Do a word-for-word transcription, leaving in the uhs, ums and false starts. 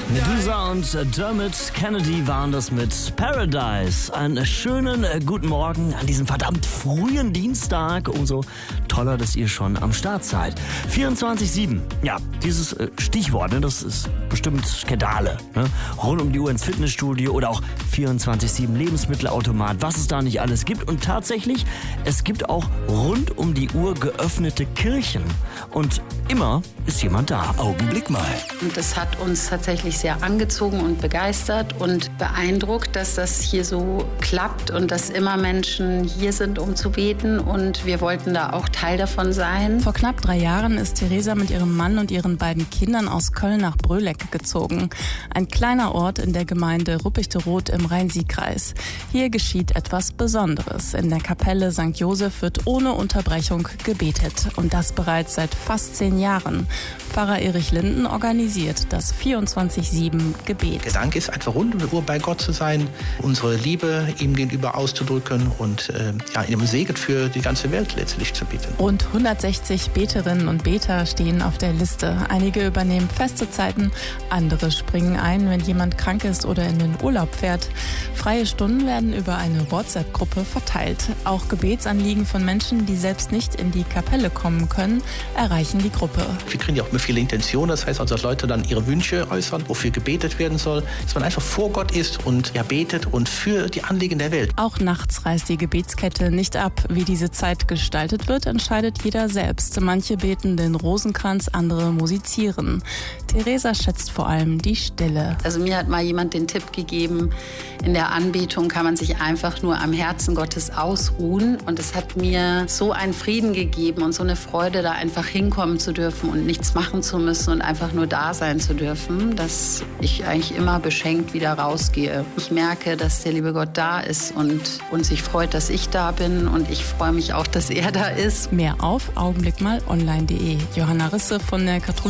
Medusa und Dermot Kennedy waren das mit Paradise. Einen schönen äh, guten Morgen an diesem verdammt frühen Dienstag. Umso toller, dass ihr schon am Start seid. vierundzwanzig sieben, ja, dieses äh, Stichwort, ne, das ist bestimmt kennt ihr alle. Ne? Rund um die Uhr ins Fitnessstudio oder auch vierundzwanzig sieben Lebensmittelautomat, was es da nicht alles gibt. Und tatsächlich, es gibt auch rund um die Uhr geöffnete Kirchen. Und immer ist jemand da. Augenblick mal. Und das hat uns tatsächlich sehr angezogen und begeistert und beeindruckt, dass das hier so klappt und dass immer Menschen hier sind, um zu beten. Und wir wollten da auch Teil davon sein. Vor knapp drei Jahren ist Theresa mit ihrem Mann und ihren beiden Kindern aus Köln nach Bröleck gezogen. Ein kleiner Ort in der Gemeinde Ruppichteroth im Rhein-Sieg-Kreis. Hier geschieht etwas Besonderes. In der Kapelle Sankt Joseph wird ohne Unterbrechung gebetet. Und das bereits seit fast zehn Jahren. Pfarrer Erich Linden organisiert das vierundzwanzig sieben Gebet. Der Dank ist einfach rund um die Uhr bei Gott zu sein, unsere Liebe ihm gegenüber auszudrücken und äh, ja, ihm Segen für die ganze Welt letztlich zu bieten. Rund hundertsechzig Beterinnen und Beter stehen auf der Liste. Einige übernehmen feste Zeiten, andere springen ein, wenn jemand krank ist oder in den Urlaub fährt. Freie Stunden werden über eine WhatsApp-Gruppe verteilt. Auch Gebetsanliegen von Menschen, die selbst nicht in die Kapelle kommen können, erreichen die Gruppe. Wir kriegen ja auch immer viele Intentionen, das heißt also, dass Leute dann ihre Wünsche äußern, wofür gebetet werden soll, dass man einfach vor Gott ist und ja betet und für die Anliegen der Welt. Auch nachts reißt die Gebetskette nicht ab. Wie diese Zeit gestaltet wird, entscheidet jeder selbst. Manche beten den Rosenkranz, andere musizieren. Theresa schätzt vor allem die Stille. Also mir hat mal jemand den Tipp gegeben, in der Anbetung kann man sich einfach nur am Herzen Gottes ausruhen. Und es hat mir so einen Frieden gegeben und so eine Freude, da einfach hinkommen zu dürfen und nichts machen zu müssen und einfach nur da sein zu dürfen, dass ich eigentlich immer beschenkt wieder rausgehe. Ich merke, dass der liebe Gott da ist und, und sich freut, dass ich da bin und ich freue mich auch, dass er da ist. Mehr auf augenblickmalonline punkt de. Johanna Risse von der Katholischen